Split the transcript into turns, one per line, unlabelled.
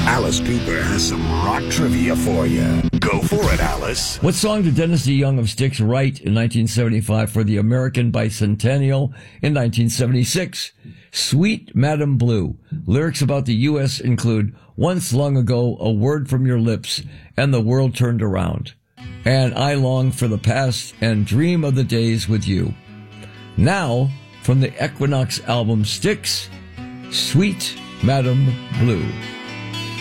Alice Cooper has some rock trivia for you. Go for it, Alice.
What song did Dennis DeYoung of Styx write in 1975 for the American Bicentennial in 1976? Sweet Madam Blue. Lyrics about the U.S. include, once long ago, a word from your lips, and the world turned around. And I long for the past and dream of the days with you. Now, from the Equinox album Styx, Sweet Madam Blue.